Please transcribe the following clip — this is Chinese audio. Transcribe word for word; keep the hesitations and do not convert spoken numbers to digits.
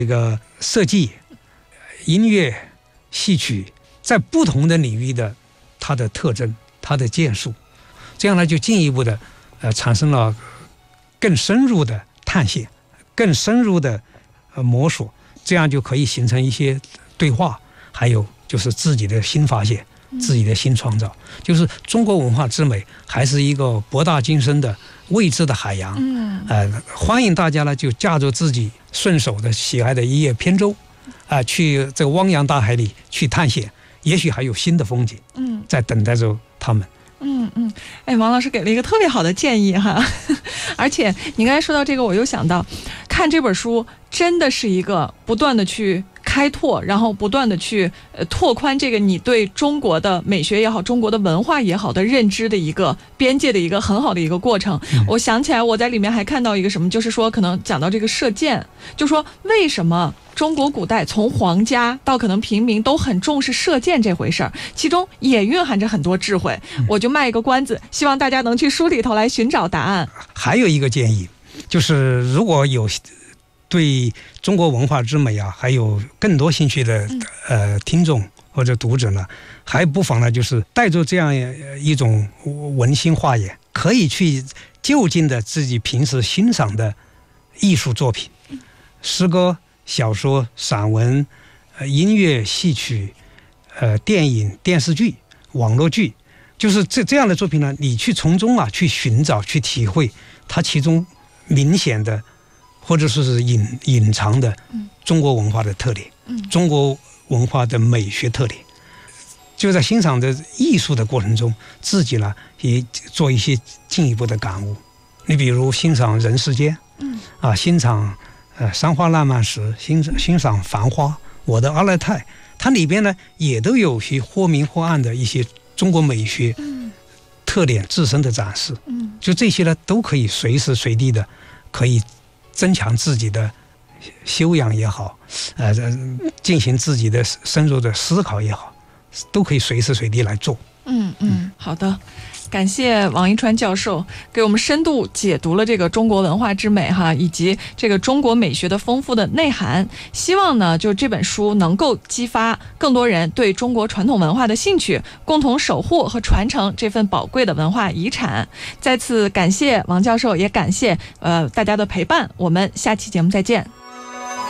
这个设计、音乐、戏曲在不同的领域的它的特征、它的建树，这样呢就进一步的呃产生了更深入的探险、更深入的呃摸索，这样就可以形成一些对话，还有就是自己的新发现、自己的新创造。就是中国文化之美还是一个博大精深的未知的海洋。嗯，呃，欢迎大家呢就驾着自己顺手的喜爱的一叶扁舟，啊、呃，去这个汪洋大海里去探险，也许还有新的风景，嗯，在等待着他们。 嗯嗯，哎，王老师给了一个特别好的建议哈，而且你刚才说到这个，我又想到，看这本书真的是一个不断的去开拓，然后不断的去呃拓宽这个你对中国的美学也好，中国的文化也好的认知的一个边界的一个很好的一个过程。嗯、我想起来，我在里面还看到一个什么，就是说可能讲到这个射箭，就说为什么中国古代从皇家到可能平民都很重视射箭这回事儿，其中也蕴含着很多智慧。我就卖一个关子，希望大家能去书里头来寻找答案。 还有一个建议，就是如果有对中国文化之美啊，还有更多兴趣的呃听众或者读者呢，还不妨呢，就是带着这样一种文心画眼，可以去就近的自己平时欣赏的艺术作品，诗歌、小说、散文、呃、音乐、戏曲、呃、电影、电视剧、网络剧，就是这这样的作品呢，你去从中啊去寻找、去体会它其中明显的或者说是隐隐藏的中国文化的特点，嗯、中国文化的美学特点。就在欣赏的艺术的过程中，自己呢也做一些进一步的感悟。你比如欣赏人世间，嗯、啊，欣赏呃山花烂漫时，欣欣赏繁花，我的阿勒泰，它里边呢也都有些或明或暗的一些中国美学特点自身的展示。嗯，就这些呢都可以随时随地的可以增强自己的修养也好，呃，进行自己的深入的思考也好，都可以随时随地来做。 嗯嗯，好的，感谢王一川教授给我们深度解读了这个中国文化之美哈，以及这个中国美学的丰富的内涵。希望呢，就这本书能够激发更多人对中国传统文化的兴趣，共同守护和传承这份宝贵的文化遗产。再次感谢王教授，也感谢呃大家的陪伴。我们下期节目再见。